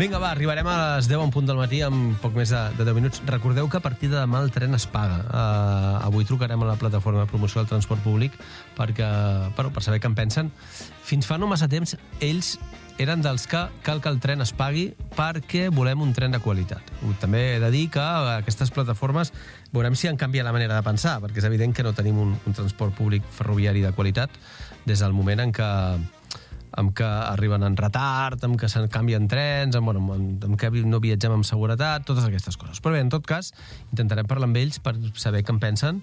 Vinga, va, arribarem a les 10 en punt del matí amb poc més de 10 minuts. Recordeu que a partir de demà el tren es paga. Avui trucarem a la plataforma de promoció del transport públic per saber què en pensen. Fins fa no massa temps, ells eren dels que cal que el tren es pagui perquè volem un tren de qualitat. També he de dir que aquestes plataformes veurem si han canviat la manera de pensar, perquè és evident que no tenim un transport públic ferroviari de qualitat des del moment en què arriben en retard, en què se'n canvien trens, en què no viatgem amb seguretat, totes aquestes coses. Però bé, en tot cas, intentarem parlar amb ells per saber què en pensen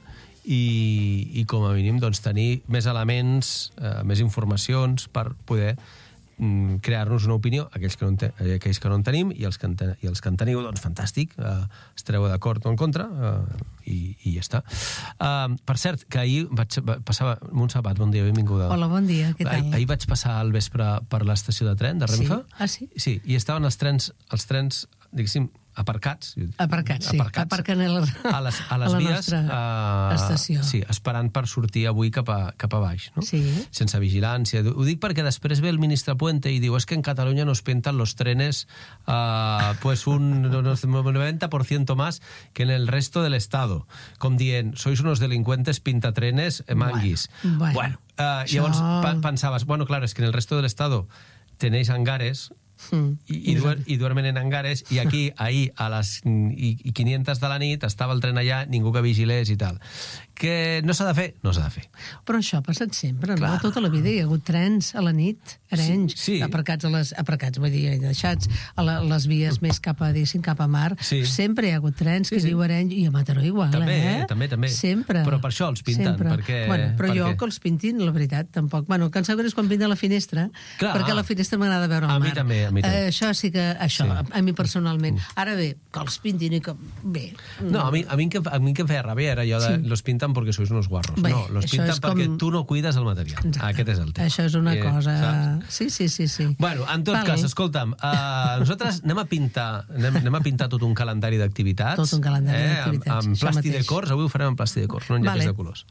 i com a mínim doncs, tenir més elements, més informacions per poder crear-nos una opinió, aquells que no en tenim i els que en teniu, doncs fantàstic, estareu d'acord o en contra i ja està. Per cert, que ahir passava Montserrat, bon dia, benvinguda. Hola, bon dia, què tal? Ahir vaig passar al vespre per l'estació de tren de Renfe. Sí? Ah, sí? Sí, i estaven els trens, diguéssim, aparcats. Sí. Aparquen a les vies, estació. Sí, esperant per sortir avui cap a baix, no? Sí. Sense vigilància. Ho dic perquè després ve el ministre Puente i diu que en Cataluña nos pintan los trenes pues un 90% más que en el resto del Estado. Com dient, sois unos delincuentes pintatrenes manguis. Bueno. Llavors pensaves, claro, es que en el resto del Estado tenéis hangares y duermen en hangares y aquí, ahir, a les 500 de la nit, estava el tren allà, ningú que vigilés i tal. Que no s'ha de fer? No s'ha de fer. Però això ha passat sempre, no? Tota la vida hi ha hagut trens a la nit, Arenys, aparcats, vull dir, deixats a les vies més cap a mar. Sempre hi ha hagut trens que es diu Arenys, i a Mataró igual, També. Sempre. Però per això els pinten, perquè... Però jo que els pintin, la veritat, tampoc. El que em sap greu és quan pinten la finestra, perquè a la finestra m'agrada veure el mar. A mi també. Això sí que... a mi personalment. Ara bé, que els pintin i que... Bé. No, a mi que em feia ràbia era allò de los pintan porque sois unos guarros. No, los pintan perquè tu no cuides el material. Aquest és el tema. Això és una cosa... Sí. Bueno, en tot cas, escolta'm, nosaltres anem a pintar tot un calendari d'activitats. Tot un calendari d'activitats. Amb plastidecors, avui ho farem amb plastidecors, no en llavis de colors.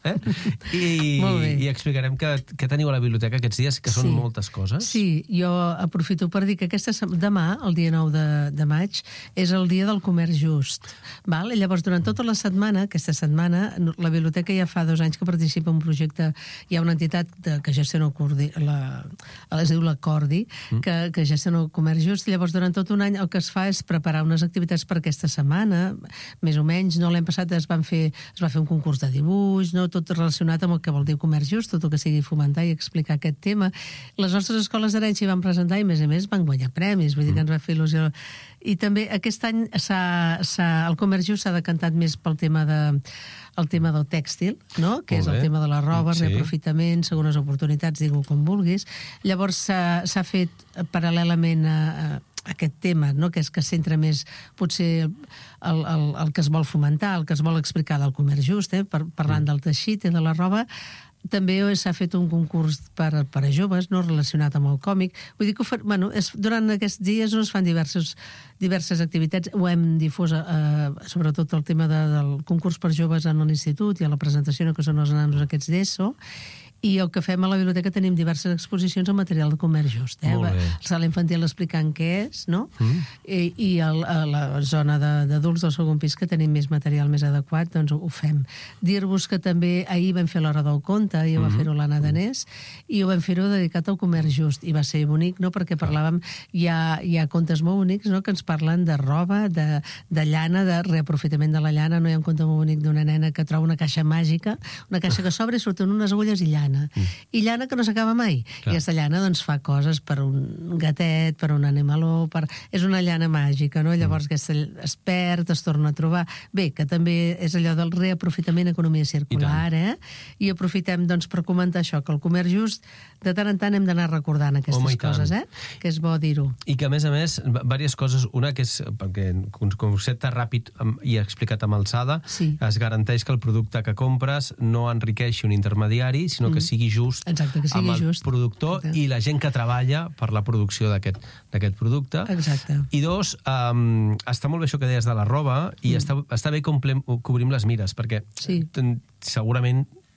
I explicarem què teniu a la biblioteca aquests dies, que són moltes coses. Sí, jo aprofito per dir que demà, el dia 9 de maig, és el dia del comerç just. Llavors, durant tota la setmana, aquesta setmana, la biblioteca ja fa 2 anys que participa en un projecte, hi ha una entitat que gestiona es diu la Cordi, que gestiona el comerç just. Llavors, durant tot un any el que es fa és preparar unes activitats per aquesta setmana, més o menys. L'any passat es va fer un concurs de dibuix, tot relacionat amb el que vol dir comerç just, tot el que sigui fomentar i explicar aquest tema. Les nostres escoles d'Arenys s'hi van presentar i, a més, van guanyar premis, vull dir que ens va fer il·lusió. I també aquest any el comerç just s'ha decantat més pel tema del tèxtil, no? Que és el tema de la roba, reaprofitament, segones oportunitats, digue-ho com vulguis. Llavors s'ha fet paral·lelament a aquest tema, no? Que és que centra més potser el que es vol fomentar, el que es vol explicar del comerç just, parlant del teixit i de la roba. També s'ha fet un concurs per a joves, no, relacionat amb el còmic. Vull dir que durant aquests dies es fan diverses activitats. Ho hem difós, sobretot el tema del concurs per joves en l'institut i a la presentació que són els nanos aquests d'ESO. I el que fem a la biblioteca tenim diverses exposicions amb material de comerç just. El sala infantil explicant què és, no? I a la zona d'adults del segon pis, que tenim més material més adequat, doncs ho fem. Dir-vos que també ahir vam fer l'Hora del Conte, i ho va fer-ho l'Anna Danés, i ho vam fer-ho dedicat al comerç just, i va ser bonic, no? Perquè parlàvem, hi ha contes molt bonics, no? Que ens parlen de roba, de llana, de reaprofitament de la llana. No hi ha un conte molt bonic d'una nena que troba una caixa màgica, una caixa que s'obre i surten unes agulles i llana. I llana que no s'acaba mai. I aquesta llana doncs fa coses per un gatet, per un animaló, és una llana màgica, no? Llavors aquesta es perd, es torna a trobar. Bé, que també és allò del reaprofitament, economia circular, i aprofitem doncs per comentar això, que el comerç just de tant en tant hem d'anar recordant aquestes coses, que és bo dir-ho. I que a més, diverses coses, una que és, perquè un concepte ràpid i explicat amb alçada, es garanteix que el producte que compres no enriqueixi un intermediari, sinó que sigui just amb el productor i la gent que treballa per la producció d'aquest producte. Exacte. I dos, està molt bé això que deies de la roba i està bé que cobrim les mires, perquè segurament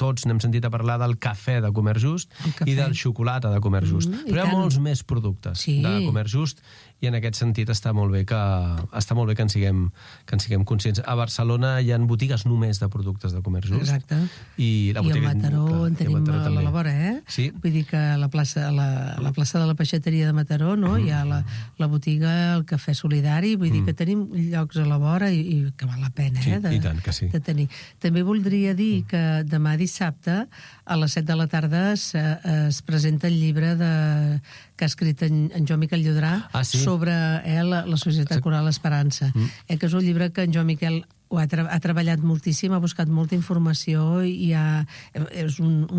tots n'hem sentit a parlar del cafè de Comerç Just i del xocolata de Comerç Just. Però hi ha molts més productes de Comerç Just i en aquest sentit està molt bé que en siguem conscients. A Barcelona hi ha botigues només de productes de Comerç Just. Exacte. I a Mataró en tenim a la vora, Sí. Vull dir que a la plaça de la Peixateria de Mataró hi ha la botiga, el Cafè Solidari, vull dir que tenim llocs a la vora i que val la pena i tant que sí. de tenir. També voldria dir que demà dissabte a les 7 de la tarda es presenta el llibre que ha escrit en Joan Miquel Llodrà sobre la Societat Coral Esperança, que és un llibre que en Joan Miquel ha treballat moltíssim, ha buscat molta informació i és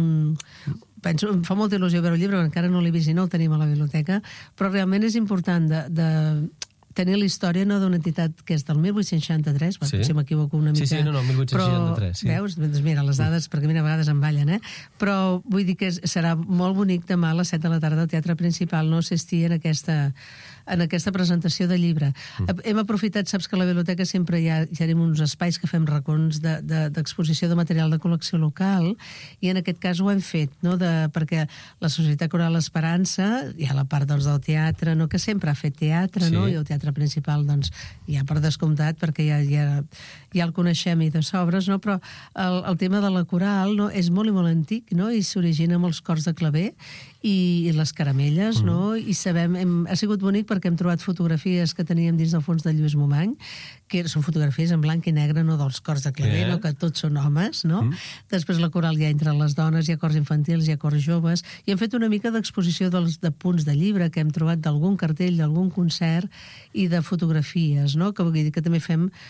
penso, em fa molta il·lusió veure el llibre, encara no l'he vist i no el tenim a la biblioteca, però realment és important de tenir la història d'una entitat que és del 1863, si m'equivoco una mica. Sí, 1863. Però, veus? Doncs mira, les dades, perquè a vegades em ballen, però vull dir que serà molt bonic demà a les 7 de la tarda al Teatre Principal no assistir en aquesta presentació de llibre. Hem aprofitat, saps que a la biblioteca sempre hi ha uns espais que fem racons d'exposició de material de col·lecció local i en aquest cas ho hem fet, perquè la Societat Coral Esperança hi ha la part del teatre, que sempre ha fet teatre, i el Teatre Principal ja per descomptat, perquè ja el coneixem i de sobres, però el tema de la coral és molt i molt antic i s'origina amb els cors de claver i les caramelles, i sabem, ha sigut bonic perquè hem trobat fotografies que teníem dins del fons de Lluís Momany, que són fotografies en blanc i negre, no dels cors de claver, que tots són homes, Després la coral ja entre les dones, hi ha cors infantils, hi ha cors joves, i hem fet una mica d'exposició de punts de llibre que hem trobat d'algun cartell, d'algun concert i de fotografies, que vull dir que també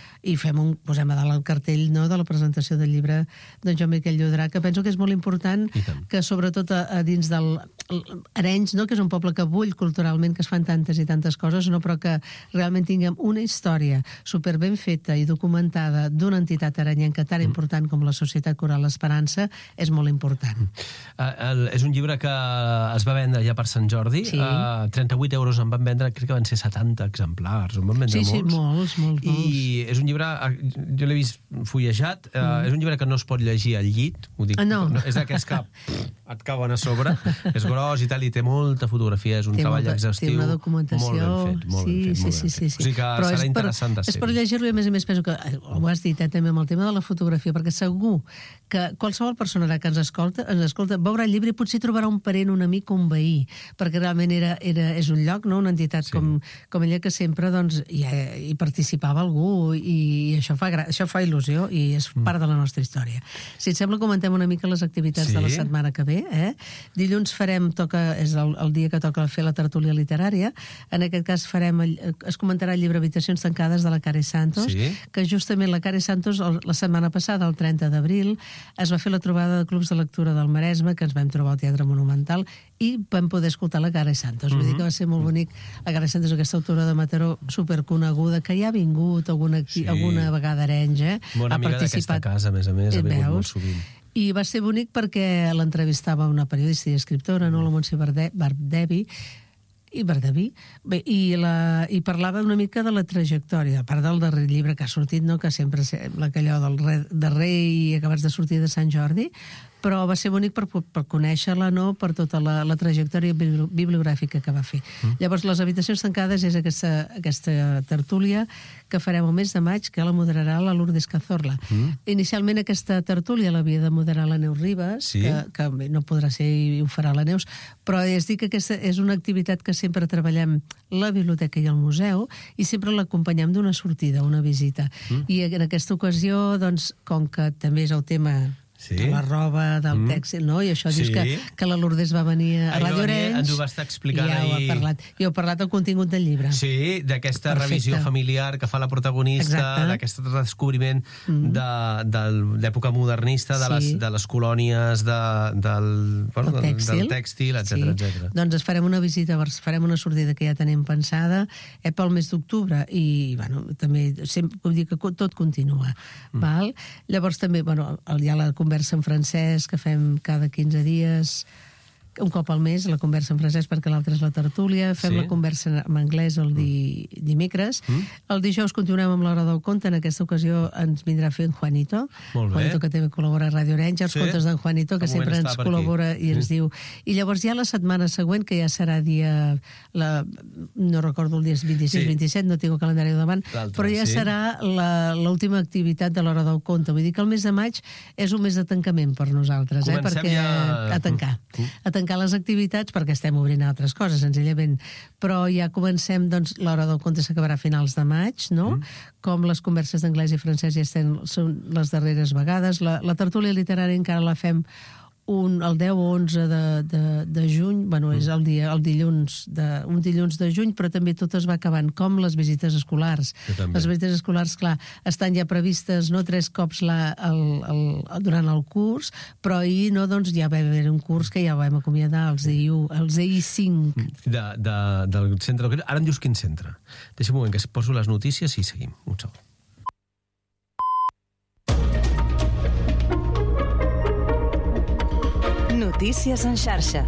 posem a dalt el cartell de la presentació del llibre d'en Joan Miquel Llodrà, que penso que és molt important que sobretot a dins del Arenys, que és un poble que bull culturalment, que es fan tantes i tantes coses, però que realment tinguem una història super ben feta i documentada d'una entitat arenyenca tan important com la Societat Coral Esperança és molt important. És un llibre que es va vendre ja per Sant Jordi, 38 euros en van vendre, crec que van ser 70 exemplars, en van vendre molts. I és un llibre, jo l'he vist fullejat, és un llibre que no es pot llegir al llit, és d'aquests que et cauen a sobre, és gros i tal, i té molta fotografia, és un treball exhaustiu, té una documentació, molt ben fet. O sigui que serà interessant de ser. És per llegir-lo i a més penso que, ho has dit també amb el tema de la fotografia, perquè segur que qualsevol persona que ens escolta, veurà el llibre i potser trobarà un parent, un amic o un veí, perquè realment és un lloc, una entitat com ella que sempre hi participava algú i això fa il·lusió i és part de la nostra història. Si et sembla, comentem una mica les activitats de la setmana que ve. Dilluns és el dia que toca fer la tertúlia literària. En aquest cas es comentarà el llibre Habitacions tancades de la Care Santos, que justament la Care Santos la setmana passada, el 30 d'abril, es va fer la trobada de clubs de lectura del Maresme, que ens vam trobar al Teatre Monumental, i vam poder escoltar la Care Santos. Vull dir que va ser molt bonic. La Care Santos, aquesta autora de Mataró superconeguda, que ja ha vingut alguna vegada a Arenys, bona amiga d'aquesta casa, a més, ha vingut molt sovint. I va ser bonic perquè l'entrevistava una periodista i escriptora, la Montse Bardevi, i parlava una mica de la trajectòria, a part del darrer llibre que ha sortit, que sempre sembla que allò del darrer i acabats de sortir de Sant Jordi, però va ser bonic per conèixer-la, per tota la trajectòria bibliogràfica que va fer. Llavors, les Habitacions tancades és aquesta tertúlia que farem el mes de maig, que la moderarà la Lourdes Cazorla. Inicialment aquesta tertúlia l'havia de moderar la Neus Ribas, que no podrà ser i ho farà la Neus, però és dir que aquesta és una activitat que sempre treballem la biblioteca i el museu i sempre l'acompanyem d'una sortida, una visita. I en aquesta ocasió, com que també és el tema de la roba, del tèxtil, i això dius que la Lourdes va venir a Ràdio Arenys. Ens ho va estar explicant ahir. I heu parlat del contingut del llibre. Sí, d'aquesta revisió familiar que fa la protagonista, d'aquest descobriment de l'època modernista, de les colònies del tèxtil, etc. Doncs farem una visita, farem una sortida que ja tenim pensada pel mes d'octubre i també vull dir que tot continua. Llavors també hi ha la conversa en francès que fem cada 15 dies un cop al mes la conversa en francès perquè l'altre és la tertúlia, fem la conversa en anglès el dimecres. El dijous continuem amb l'Hora del Conte, en aquesta ocasió ens vindrà fent Juanito. Juanito, que també col·labora a Ràdio Orenys, els contes d'en Juanito, que sempre ens col·labora i ens diu. I llavors ja la setmana següent, que ja serà dia, no recordo el dia 26-27, no tinc el calendari davant, però ja serà l'última activitat de l'Hora del Conte. Vull dir que el mes de maig és un mes de tancament per nosaltres, perquè a tancar les activitats, perquè estem obrint altres coses, senzillament. Però ja comencem, doncs, l'Hora del Conte s'acabarà a finals de maig, no? Com les converses d'anglès i francès ja són les darreres vegades. La tertúlia literària encara la fem el 10 o 11 de juny, bueno, és un dilluns de juny, però també tot es va acabant, com les visites escolars. Les visites escolars, clar, estan ja previstes 3 cops durant el curs, però ahir doncs ja va haver un curs que ja vam acomiadar, els EI5. Del centre. Ara em dius quin centre. Deixa un moment que poso les notícies i seguim. Un segon. Notícies en xarxa.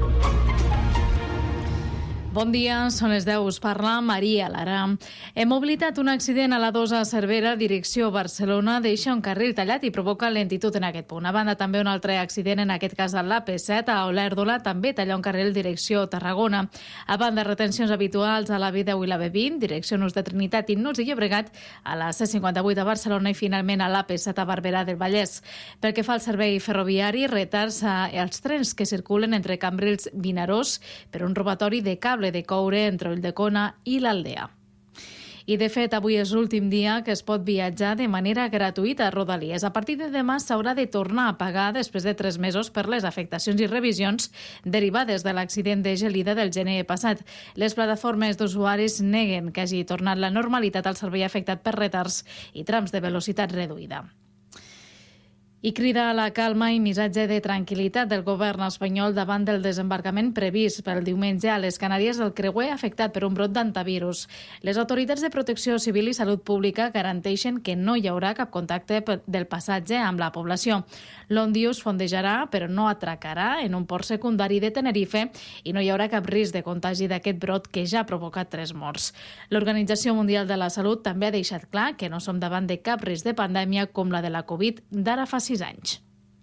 Bon dia, són les 10, us parla Maria Lara. En mobilitat, un accident a la 2 a Cervera, direcció Barcelona, deixa un carril tallat i provoca lentitud en aquest punt. A banda, també un altre accident, en aquest cas a l'AP7, a Olèrdola, també talla un carril direcció Tarragona. A banda, retencions habituals a la B10 i la B20, direcció Nus de Trinitat i Nus de Llobregat, a la C58 a Barcelona i finalment a l'AP7 a Barberà del Vallès. Pel que fa al servei ferroviari, retards als trens que circulen entre Cambrils i Vinaròs per un robatori de cable de coure entre Ulldecona i l'Aldea. I, de fet, avui és l'últim dia que es pot viatjar de manera gratuïta a Rodalies. A partir de demà s'haurà de tornar a pagar després de 3 mesos per les afectacions i revisions derivades de l'accident de Gelida del gener passat. Les plataformes d'usuaris neguen que hagi tornat la normalitat al servei afectat per retards i trams de velocitat reduïda. I crida a la calma i missatge de tranquil·litat del govern espanyol davant del desembarcament previst pel diumenge a les Canàries del creuer afectat per un brot d'antivirus. Les autoritats de Protecció Civil i Salut Pública garanteixen que no hi haurà cap contacte del passatge amb la població. L'Ondius fondejarà, però no atracarà en un port secundari de Tenerife i no hi haurà cap risc de contagi d'aquest brot que ja ha provocat 3 morts. L'Organització Mundial de la Salut també ha deixat clar que no som davant de cap risc de pandèmia com la de la Covid d'ara fa 6 anys.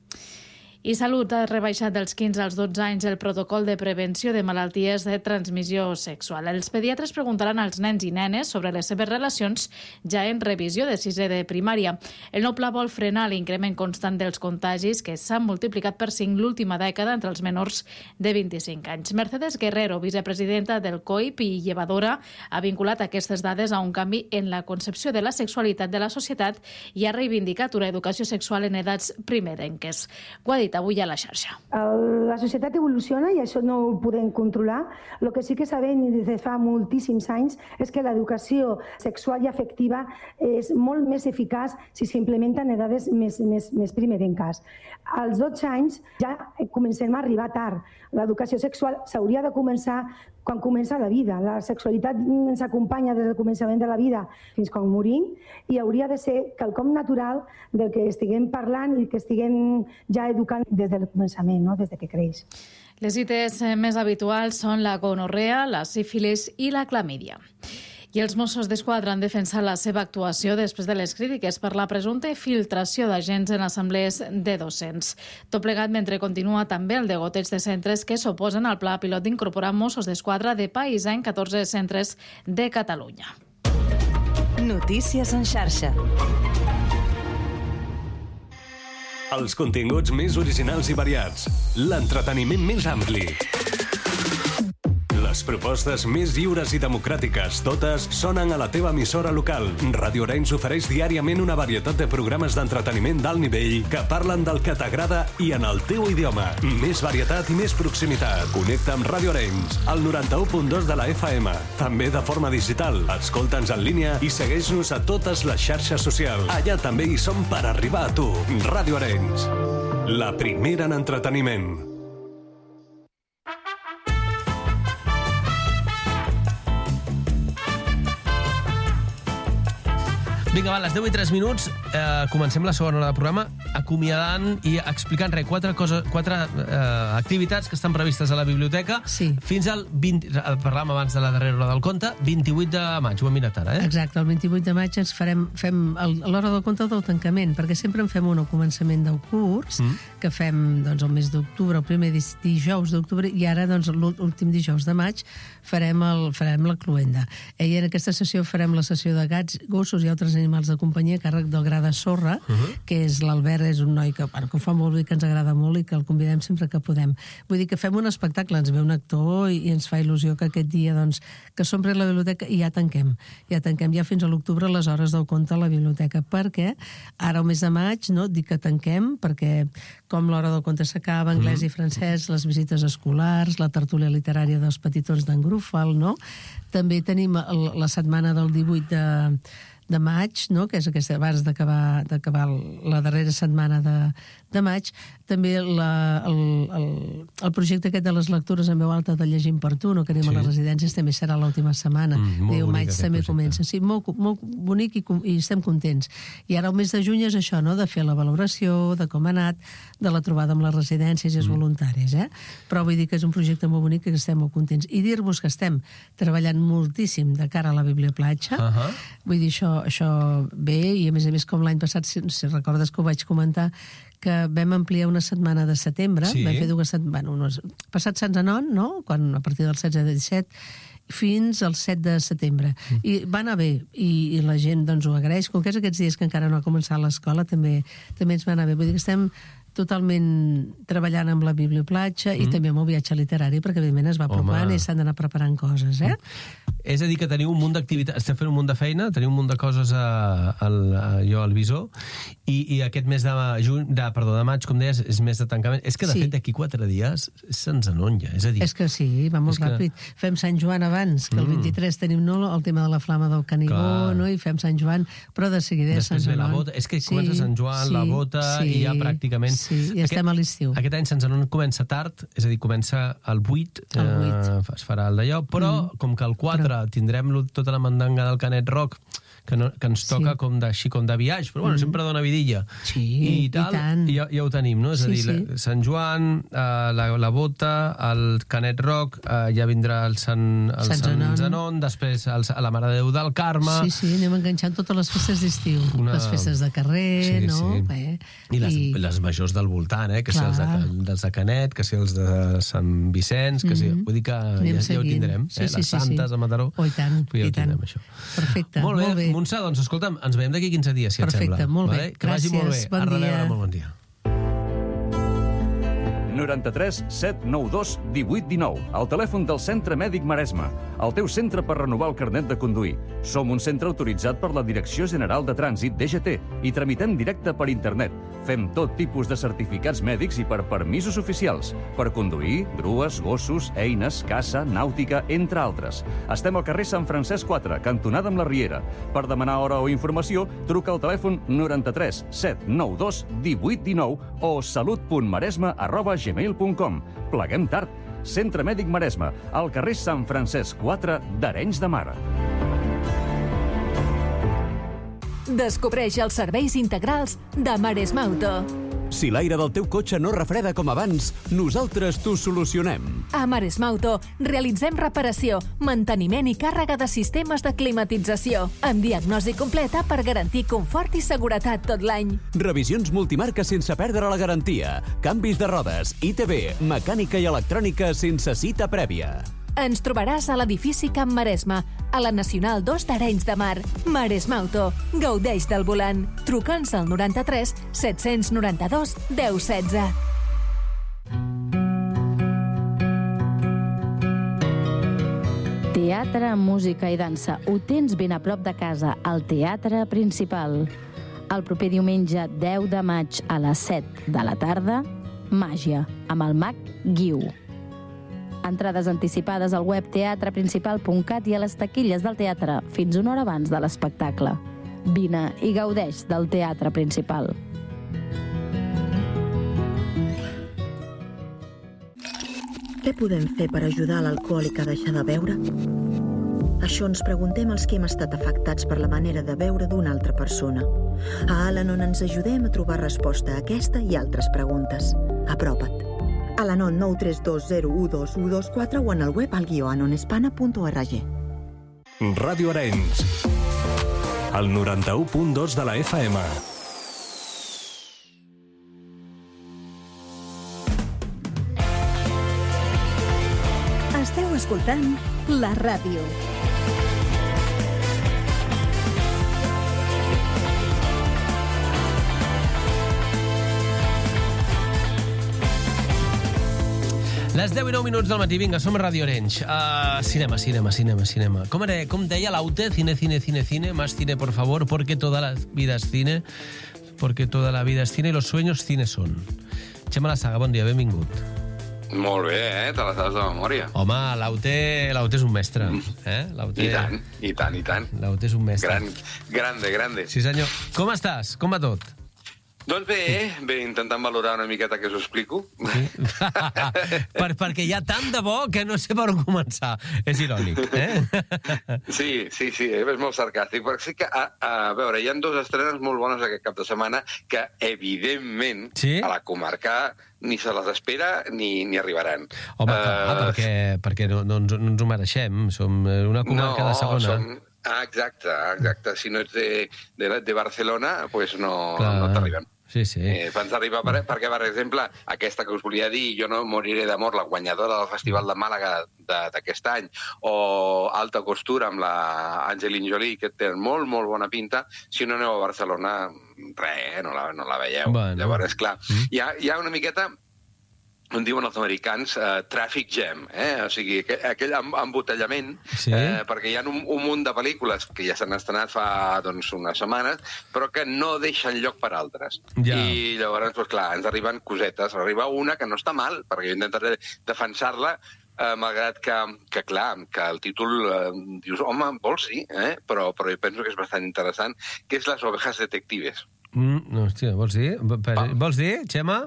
I Salut ha rebaixat dels 15 als 12 anys el protocol de prevenció de malalties de transmissió sexual. Els pediatres preguntaran als nens i nenes sobre les seves relacions ja en revisió de 6è de primària. El nou pla vol frenar l'increment constant dels contagis que s'han multiplicat per 5 l'última dècada entre els menors de 25 anys. Mercedes Guerrero, vicepresidenta del COIP i llevadora, ha vinculat aquestes dades a un canvi en la concepció de la sexualitat de la societat i ha reivindicat una educació sexual en edats primerenques. Ho ha dit avui a la xarxa. La societat evoluciona i això no ho podem controlar. El que sí que sabem des de fa moltíssims anys és que l'educació sexual i afectiva és molt més eficaç si s'implementa en edades més primerenques. Als 12 anys ja comencem a arribar tard. L'educació sexual s'hauria de començar quan comença la vida. La sexualitat ens acompanya des del començament de la vida fins quan morim i hauria de ser quelcom natural del que estiguem parlant i que estiguem ja educant des del començament, no? Des de que creix. Les ITS més habituals són la gonorrea, la sífilis i la clamídia. I els Mossos d'Esquadra han defensat la seva actuació després de les crítiques per la presumpta filtració d'agents en assemblees de docents. Tot plegat mentre continua també el degoteig de centres que s'oposen al pla pilot d'incorporar Mossos d'Esquadra de país en 14 centres de Catalunya. Notícies en xarxa. Els continguts més originals i variats. L'entreteniment més ampli. Les propostes més lliures i democràtiques, totes sonen a la teva emissora local. Ràdio Orenys ofereix diàriament una varietat de programes d'entreteniment d'alt nivell que parlen del que t'agrada i en el teu idioma. Més varietat i més proximitat. Connecta amb Ràdio Orenys, al 91.2 de la FM. També de forma digital. Escolta'ns en línia i segueix-nos a totes les xarxes socials. Allà també hi som per arribar a tu. Ràdio Orenys, la primera en entreteniment. Vinga, va, a les 10 i 3 minuts comencem la segona hora de programa acomiadant i explicant quatre activitats que estan previstes a la biblioteca fins al 20... Parlàvem abans de la darrera hora del conte, 28 de maig, ho hem mirat ara, Exacte, el 28 de maig ens fem l'hora del conte del tancament, perquè sempre en fem un al començament del curs, que fem doncs, el mes d'octubre, el primer dijous d'octubre, i ara doncs, l'últim dijous de maig farem la cloenda. I en aquesta sessió farem la sessió de gats, gossos i altres animals de companyia a càrrec del Gra de Sorra, que és l'Albert, és un noi que ho fa molt bé, que ens agrada molt i que el convidem sempre que podem. Vull dir que fem un espectacle, ens ve un actor i ens fa il·lusió que aquest dia, doncs, que s'omple la biblioteca i ja tanquem ja fins a l'octubre les hores del conte a la biblioteca, perquè ara al mes de maig, no, dic que tanquem, perquè com l'hora del conte s'acaba, anglès i francès, les visites escolars, la tertúlia literària dels petitons d'en Grúfal, no? També tenim la setmana del 18 de maig, no? Que és aquesta, abans d'acabar la darrera setmana de maig, també el projecte aquest de les lectures en veu alta de Llegim per tu, no, que anem a les residències, també serà l'última setmana. Déu maig també comença. Sí, molt bonic i estem contents. I ara el mes de juny és això, no?, de fer la valoració, de com ha anat, de la trobada amb les residències i els voluntaris, Però vull dir que és un projecte molt bonic i que estem molt contents. I dir-vos que estem treballant moltíssim de cara a la Biblioplatja. Vull dir, això bé, i a més, com l'any passat, si recordes que ho vaig comentar, que vam ampliar una setmana de setembre, vam fer dues setmanes, passat Sant Zenon, no?, quan a partir del 16 de 17, fins al 7 de setembre. I va anar bé, i la gent doncs ho agraeix. Com que és aquests dies que encara no ha començat l'escola, també ens va anar bé. Vull dir que estem totalment treballant amb la Biblioplatja i també amb el viatge literari, perquè evidentment es va apropant i s'han d'anar preparant coses, És a dir, que teniu un munt d'activitats, estem fent un munt de feina, teniu un munt de coses al visor, i aquest mes de maig, com deies, és mes de tancament. És que, de fet, d'aquí 4 dies se'ns enonja, és a dir... És que sí, va molt ràpid. Fem Sant Joan abans, que el 23 tenim el tema de la flama del Canigó, i fem Sant Joan, però de seguida és Sant Zenon. Després ve la bota, és que comença Sant Joan, la bota, i ja pràcticament... Sí, i estem a l'estiu. Aquest any Sant Zenon comença tard, és a dir, comença el 8, es farà el d'allò, però com que el 4 tindrem tota la mandanga del Canet Rock, que ens toca com de viatge, però bueno, sempre dona vidilla. Sí, i tant. Ja ho tenim, no? És a dir, Sant Joan, la bota, el Canet Rock, ja vindrà el Sant Zenon, després la Mare de Déu del Carme... Sí, anem enganxant totes les festes d'estiu. Les festes de carrer, no? I les majors del voltant, que si els de Canet, que si els de Sant Vicenç, que si... Vull dir que ja ho tindrem. Les Santes de Mataró. Oh, i tant, i tant. Perfecte, molt bé. Montse, doncs escolta'm, ens veiem d'aquí 15 dies, si et sembla. Perfecte, molt bé. Que vagi molt bé. Bon dia. Molt bon dia. 93 792 1819, el telèfon del Centre Mèdic Maresme, el teu centre per renovar el carnet de conduir. Som un centre autoritzat per la Direcció General de Trànsit, DGT, i tramitem directe per internet. Fem tot tipus de certificats mèdics i per permisos oficials, per conduir, grues, gossos, eines, caça, nàutica, entre altres. Estem al carrer Sant Francesc 4, cantonada amb la Riera. Per demanar hora o informació, truca al telèfon 93 792 1819 o salut.maresme@gmail.com. Pleguem tard. Centre Mèdic Maresme, al carrer Sant Francesc 4 d'Arenys de Mar. Descobreix els serveis integrals de Maresme Auto. Si l'aire del teu cotxe no refreda com abans, nosaltres t'ho solucionem. A Maresme Auto realitzem reparació, manteniment i càrrega de sistemes de climatització, amb diagnosi completa per garantir confort i seguretat tot l'any. Revisions multimarca sense perdre la garantia, canvis de rodes, ITV, mecànica i electrònica sense cita prèvia. Ens trobaràs a l'edifici Camp Maresme, a la Nacional 2 d'Arenys de Mar. Maresme Auto. Gaudeix del volant. Truca'ns al 93 792 1016. Teatre, música i dansa. Ho tens ben a prop de casa, al Teatre Principal. El proper diumenge 10 de maig a les 7 de la tarda, Màgia, amb el mag Guiu. Entrades anticipades al web teatreprincipal.cat i a les taquilles del teatre fins una hora abans de l'espectacle. Vine i gaudeix del Teatre Principal. Què podem fer per ajudar l'alcohòlic a deixar de beure? Això ens preguntem els que hem estat afectats per la manera de veure d'una altra persona. A Al-Anon ens ajudem a trobar resposta a aquesta i altres preguntes. Apropa't. Al-Anon 932012124 o en el web al-anonespana.org. Ràdio Arenys, el 91.2 de la FM. Esteu escoltant la ràdio. Les 10 i 9 minuts del matí, vinga, som a Ràdio Arenys. Cinema. Com deia l'Aute, cine, más cine, por favor, porque toda la vida es cine, y los sueños cine son. Xema La Saga, bon dia, benvingut. Molt bé, te les saps de memòria. Home, l'Aute és un mestre. I tant. L'Aute és un mestre. Grande. Sí, senyor. Com estàs? Com va tot? Doncs bé, intentant valorar una miqueta que us ho explico. Sí. Perquè hi ha tant de bo que no sé per on començar. És irònic, eh? Sí, és molt sarcàstic. Perquè sí que, a veure, hi ha dos estrenes molt bones aquest cap de setmana que, evidentment, a la comarca ni se les espera ni arribaran. Home, perquè no ens ho mereixem. Som una comarca de segona. Exacte. Si no ets de Barcelona, doncs no t'arriben. Sí. Ens arriba perquè, per exemple, aquesta que us volia dir, Jo no moriré d'amor, la guanyadora del Festival de Màlaga d'aquest any, o Alta costura amb la Angelina Jolie, que té molt, molt bona pinta. Si no aneu a Barcelona, res, no la veieu. Bueno. Llavors, esclar, hi ha una miqueta, on diuen els americans, traffic jam, o sigui, aquell embotellament, perquè hi ha un munt de pel·lícules que ja s'han estrenat fa unes setmanes, però que no deixen lloc per altres. I llavors, clar, ens arriben cosetes. Arriba una que no està mal, perquè jo intentaré defensar-la, malgrat que el títol dius, home, vols dir, però jo penso que és bastant interessant, que és Les ovejas detectives. Hòstia, vols dir? Vols dir, Xema?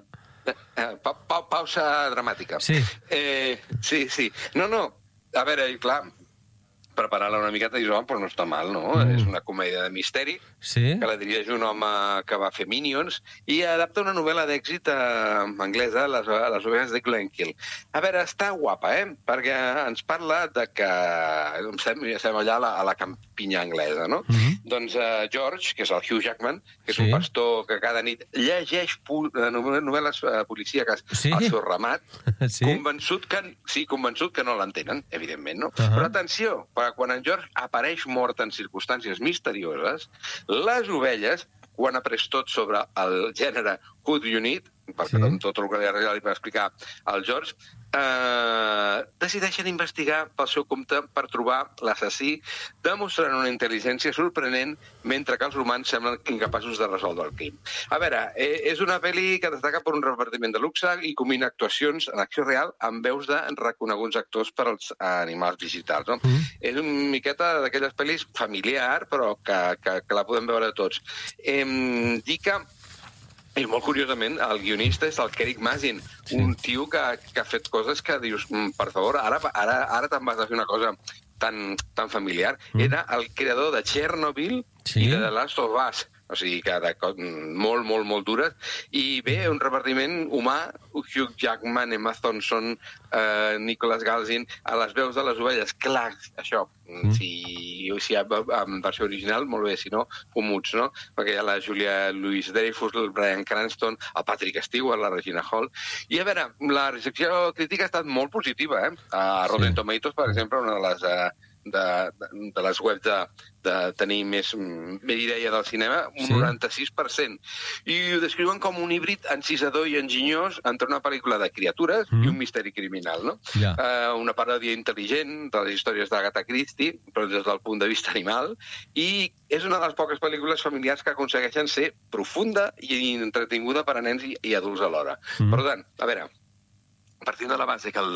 Pausa dramàtica. Sí. Sí. No, a veure, clar, preparar-la una miqueta i dius, però no està mal, no? És una comèdia de misteri, que la dirigeix un home que va fer Minions, i adapta una novel·la d'èxit anglesa, Les ovejas de Glenkill. A veure, està guapa, perquè ens parla de que estem allà a la campinya anglesa, no? Doncs George, que és el Hugh Jackman, que és un pastor que cada nit llegeix novel·les policíaques al seu ramat, convençut que no l'entenen, evidentment, no? Però atenció, quan en George apareix mort en circumstàncies misterioses, les ovelles, quan ha après tot sobre el gènere Who Do You Need, perquè tot el que li va explicar al George, decideixen investigar pel seu compte per trobar l'assassí, demostrant una intel·ligència sorprenent, mentre que els humans semblen incapaços de resoldre el crim. A veure, és una pel·li que destaca per un repartiment de luxe i combina actuacions en acció real amb veus de reconeguts actors per als animals digitals. És una miqueta d'aquelles pel·lis familiar, però que la podem veure tots. Dir que i molt curiosament, el guionista és el Kerik Mazin, un tio que ha fet coses que dius, per favor, ara te'n vas a fer una cosa tan familiar. Era el creador de Chernobyl i de The Last of Us. O sigui, que molt dures. I bé, un repartiment humà, Hugh Jackman, Emma Thompson, Nicholas Galzin, a les veus de les ovelles. Clar, això, si hi ha en versió original, molt bé, si no, comuts, no? Perquè hi ha la Julia Louis-Dreyfus, el Bryan Cranston, el Patrick Stewart, la Regina Hall. I a veure, la recepció crítica ha estat molt positiva, A Rotten Tomatoes, per exemple, una de les webs de tenir més idea del cinema, un 96%. I ho descriuen com un híbrid encisador i enginyós entre una pel·lícula de criatures i un misteri criminal, no? Una paròdia intel·ligent de les històries d'Agatha Christie, però des del punt de vista animal, i és una de les poques pel·lícules familiars que aconsegueixen ser profunda i entretinguda per a nens i adults alhora. Per tant, a veure, partint de la base que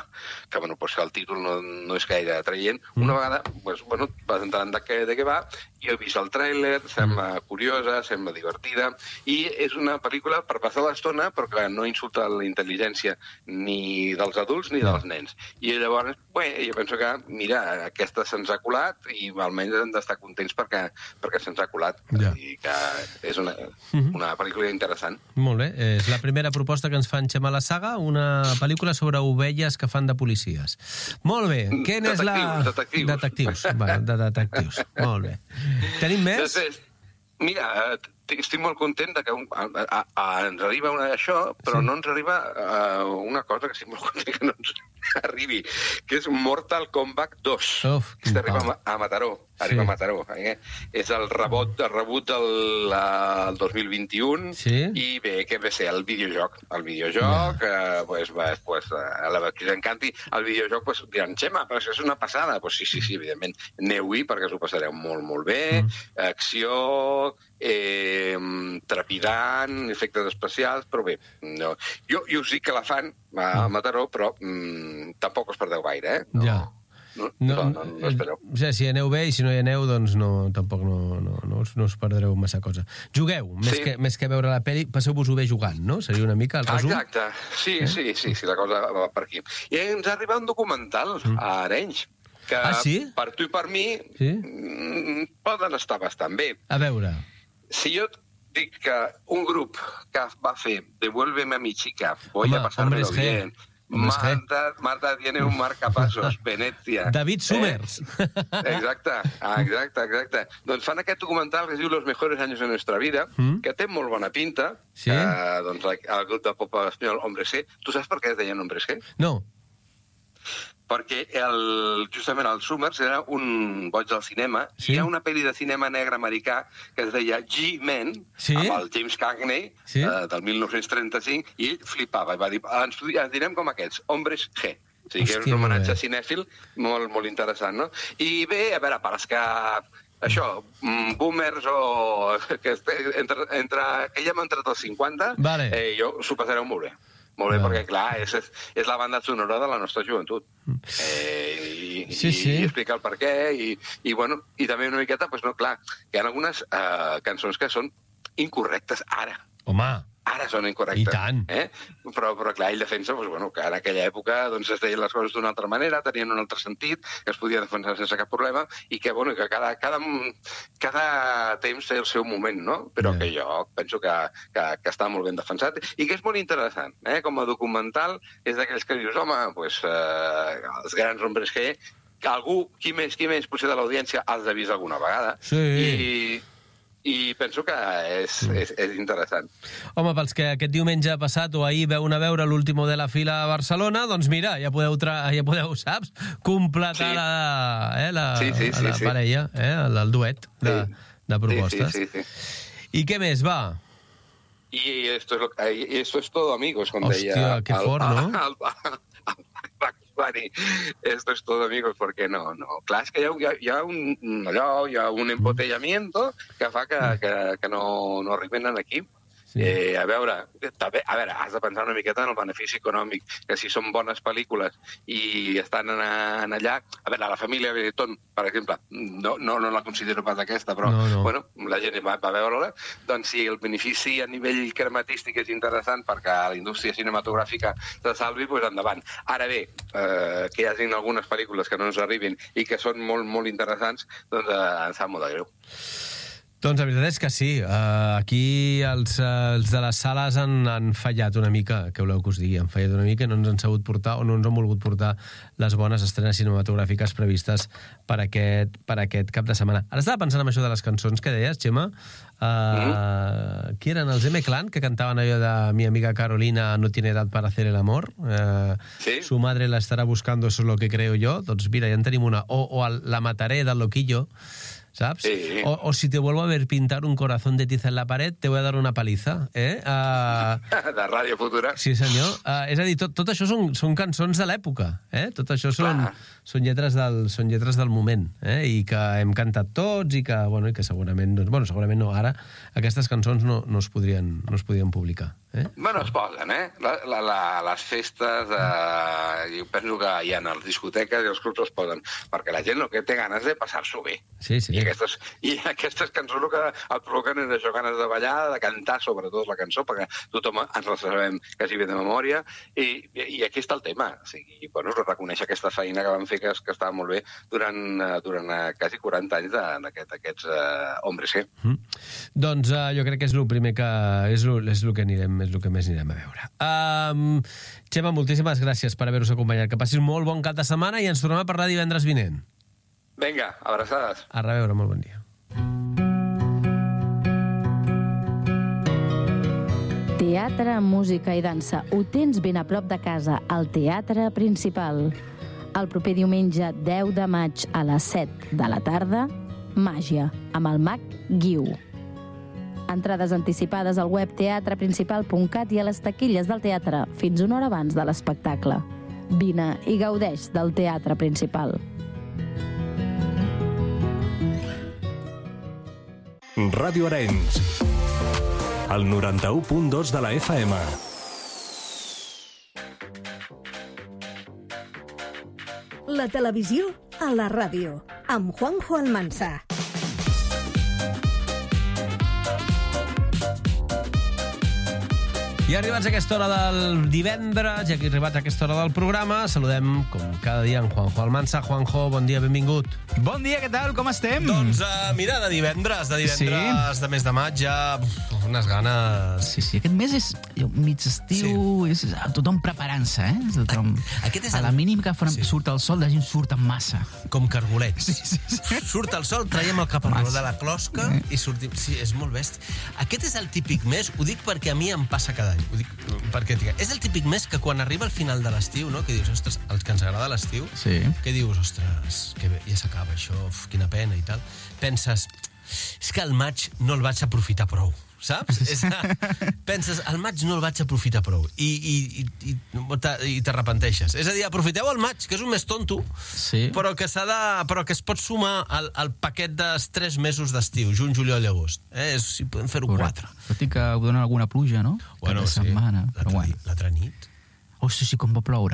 el títol no és gaire atraient, una vegada vas entrant de què va Jo he vist el tràiler, sembla curiosa, sembla divertida, i és una pel·lícula per passar l'estona, però que no insulta la intel·ligència ni dels adults ni dels nens. I llavors, jo penso que, mira, aquesta se'ns ha colat i almenys hem d'estar contents perquè se'ns ha colat. I que és una pel·lícula interessant. Molt bé. És la primera proposta que ens fa en Xema la Saga, una pel·lícula sobre ovelles que fan de policies. Molt bé. Què és la... Detectius. De detectius. Molt bé. Tenim més? Mira, estic molt content que ens arriba això, però no ens arriba una cosa que estic molt content que no ens arribi, que és Mortal Kombat 2. Que arriba a Mataró. Arriba a Mataró. És el rebut del 2021 i bé, què ve ser? El videojoc. El videojoc, a la que us encanti, el videojoc diran, Xema, però és una passada. Sí, evidentment. Aneu-hi perquè us ho passareu molt, molt bé. Acció, trepidant, efectes especials, però bé, jo us dic que la fan a Mataró, però tampoc us perdeu gaire, No espereu. Si aneu bé i si no hi aneu, doncs tampoc no us perdreu massa cosa. Jugueu, més que veure la pel·li, passeu-vos-ho bé jugant, no? Seria una mica el resum? Exacte, sí, la cosa va per aquí. I ens ha arribat un documental a Arenys, que per tu i per mi poden estar bastant bé. A veure... Si jo dic que un grup que va fer Devuélveme a mi chica, voy a pasármelo bien, Marta tiene un marcapasos, Venecia... David Summers. Exacte. Doncs fan aquest documental que es diu Los mejores años de nuestra vida, que té molt bona pinta. Doncs el grup de pop espanyol Hombres G. Tu saps per què es deien Hombres G? No. Perquè justament el Summers era un boig del cinema, i hi ha una pel·li de cinema negre americà que es deia G-Men, amb el James Cagney, del 1935, i ell flipava, i va dir, ens direm com aquests, Hombres G. O sigui que és un homenatge cinèfil molt, molt interessant, no? I bé, a veure, per als que... Això, boomers o... que ja hem entrat als 50, jo s'ho passareu molt bé. Molt bé, perquè, clar, és la banda sonora de la nostra joventut. I explica el per què, i també una miqueta, clar, que hi ha algunes cançons que són incorrectes ara. Home! Ara són incorrectes. I tant. Però clar, ell defensa que en aquella època es deien les coses d'una altra manera, tenien un altre sentit, que es podia defensar sense cap problema, i que cada temps té el seu moment, no? Però que jo penso que està molt ben defensat, i que és molt interessant. Com a documental, és d'aquells que dius, home, els grans Hombres G, que algú, qui més, potser de l'audiència, els ha vist alguna vegada. I penso que és interessant. Home, pels que aquest diumenge passat o ahir veuen a veure l'Último de la Fila a Barcelona, doncs mira, ja podeu, saps, completar la parella, el duet de propostes. I què més, va? Y esto es todo, amigos, com deia... Hòstia, que fort, no? Esto es todo, amigos, perquè no. Clar, és que hi ha un embotellamiento que fa que no arriben aquí. A veure, has de pensar una miqueta en el benefici econòmic, que si són bones pel·lícules i estan allà... A veure, la família Benetton, per exemple, no la considero pas aquesta, però bueno, la gent va veure-la, doncs si el benefici a nivell crematístic és interessant perquè la indústria cinematogràfica se salvi, doncs endavant. Ara bé, que hi hagin algunes pel·lícules que no ens arribin i que són molt, molt interessants, doncs ens sap molt de greu. Doncs la veritat és que sí. Aquí els de les sales han fallat una mica, què voleu que us digui? Han fallat una mica i no ens han sabut portar o no ens han volgut portar les bones estrenes cinematogràfiques previstes per aquest cap de setmana. Ara estava pensant en això de les cançons que deies, Xema. Qui eren? Els M-Clan, que cantaven allò de Mi amiga Carolina no tiene edad para hacer el amor. Su madre la estará buscando, eso es lo que creo yo. Doncs mira, ja en tenim una. O La mataré del Loquillo, ¿sabes? Sí. O si te vuelvo a ver pintar un corazón de tiza en la pared, te voy a dar una paliza. De Ràdio Futura. Sí, senyor. És a dir, tot això són cançons de l'època. Tot això són lletres del moment. I que hem cantat tots i que segurament, segurament no, ara aquestes cançons no es podrien publicar. Bueno, es poden, les festes, jo penso que hi ha les discoteques i els clubs es poden, perquè la gent el que té ganes de passar-s'ho bé. Sí. I aquestes cançons el que et provoquen és això, ganes de ballar, de cantar, sobretot la cançó, perquè tothom ens la sabem quasi bé de memòria, i aquí està el tema. O sigui, bueno, reconèixer aquesta feina que van fer, que estava molt bé, durant quasi 40 anys d'aquests Hombres G. Doncs jo crec que és el primer que... és el que més anirem a veure. Xema, moltíssimes gràcies per haver-nos acompanyat. Que passis molt bon cap de setmana i ens tornem a parlar divendres vinent. Vinga, abraçades. A reveure, molt bon dia. Teatre, música i dansa. Ho tens ben a prop de casa, al Teatre Principal. El proper diumenge 10 de maig a les 7 de la tarda, Màgia, amb el mag Guiu. Entrades anticipades al web teatreprincipal.cat i a les taquilles del teatre fins una hora abans de l'espectacle. Vine i gaudeix del Teatre Principal. Ràdio Arenys, el 91.2 de la FM. La televisió a la ràdio, amb Juanjo Almansa. I arribats a aquesta hora del divendres, i aquí arribats a aquesta hora del programa, saludem, com cada dia, en Juanjo Almansa. Juanjo, bon dia, benvingut. Bon dia, què tal? Com estem? Doncs mira, de divendres de mes de maig, ja unes ganes... Sí, aquest mes és mig estiu, és tothom preparant-se, Tothom... A la mínim que surt el sol, la gent surt en massa. Com cargolets. Surt el sol, traiem el caparró de la closca i sortim... Sí, és molt bèstia. Aquest és el típic mes, ho dic perquè a mi em passa cada any. Ho dic perquè és el típic mes que quan arriba al final de l'estiu, no? Que dius, ostres, els que ens agrada l'estiu, que dius, ostres, que bé, ja s'acaba això, quina pena i tal. Penses, és que al maig no el vaig aprofitar prou, saps? Penses, al maig no el vaig aprofitar prou i t'arrepenteixes. És a dir, aprofiteu el maig, que és un mes tonto, però que es pot sumar al paquet dels 3 mesos d'estiu, juny, juliol i agost. Si podem fer-ho 4. Tot i que ho donen alguna pluja, no? Bueno, sí, l'altra nit. Hosti, sí, com va ploure.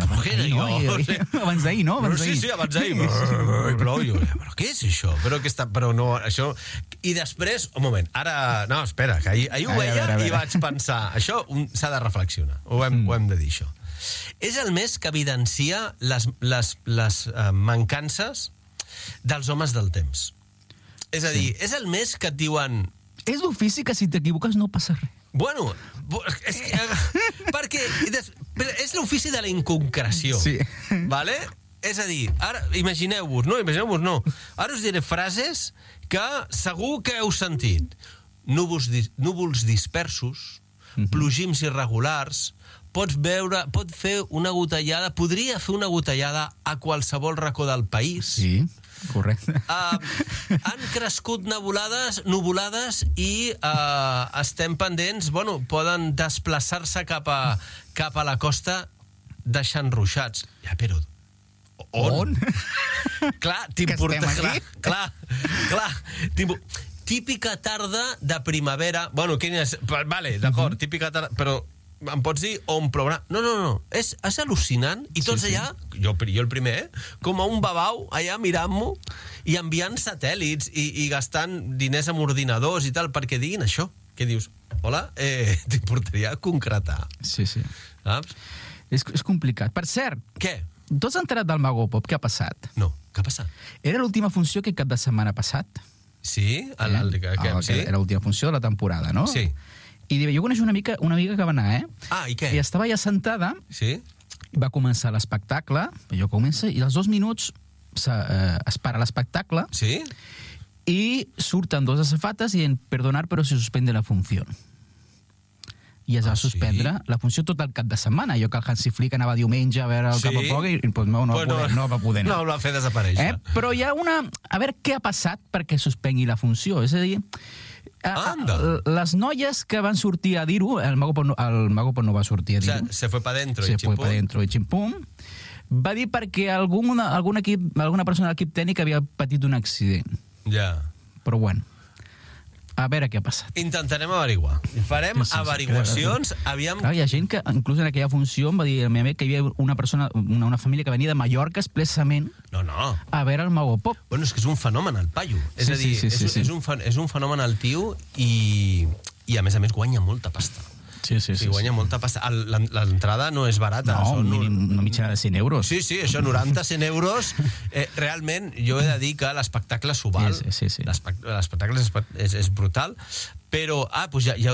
Abans d'ahir, no? Sí, abans d'ahir. I plou, però què és això? Però no, això... I després, un moment, ara... No, espera, que ahir ho veia i vaig pensar, això s'ha de reflexionar, ho hem de dir, això. És el mes que evidencia les mancances dels homes del temps. És a dir, és el mes que et diuen... És l'ofici que si t'equivoques no passa res. Bueno, és que, perquè és l'ofici de la inconcreció, vale? És a dir, ara, imagineu-vos, no. Ara us diré frases que segur que heu sentit. Núvols dispersos, plogims irregulars, pot fer una gotellada, podria fer una gotellada a qualsevol racó del país. Sí, correcte. Han crescut nuvolades i estem pendents, poden desplaçar-se cap a la costa deixant ruixats. Ja, però on? Clar, t'importa... Clar. Típica tarda de primavera... Bueno, vale, d'acord, típica tarda... Però em pots dir on plourà? No. És al·lucinant. I tots allà, jo el primer, com a un babau, allà mirant-m'ho i enviant satèl·lits i gastant diners amb ordinadors i tal, perquè diguin això. Que dius, hola, t'importaria concretar. Sí. Saps? És complicat. Per cert... Què? Tu has enterat del Mago Pop? Què ha passat? No, què ha passat? Era l'última funció que cap de setmana passat. Sí? Era l'última funció de la temporada, no? Sí. I jo coneixo una amiga que va anar, i què? I estava ja sentada, va començar l'espectacle, jo comença, i als 2 minuts es para l'espectacle, i surten 2 azafates dient, perdonar, però se suspende la funció. I es va suspendre la funció tot el cap de setmana. Jo que el Hansi Flick anava diumenge a veure el Cap a Poc i no va poder anar. No, el va fer desaparèixer. Però hi ha una... A veure què ha passat perquè suspengui la funció. És a dir, les noies que van sortir a dir-ho, el Mago Pop no va sortir a dir-ho. Se fue pa dentro i ximpum. Va dir perquè alguna persona de l'equip tècnic havia patit un accident. Ja. Però bueno. A veure què ha passat. Intentarem averiguar. Farem averiguacions. Aviam... Clar, hi ha gent que, inclús en aquella funció, em va dir a mi amic que hi havia una persona, una família que venia de Mallorca expressament a veure el Mago Pop. Bueno, és que és un fenomen, el paio. És a dir, és un fenomen el tio i a més guanya molta pasta. Sí. Guanya molta pasta. L'entrada no és barata. No, una mitjana de 100 euros. Sí, això, 90-100 euros. Realment, jo he de dir que l'espectacle s'ho val. Sí. L'espectacle és brutal. Però, doncs ja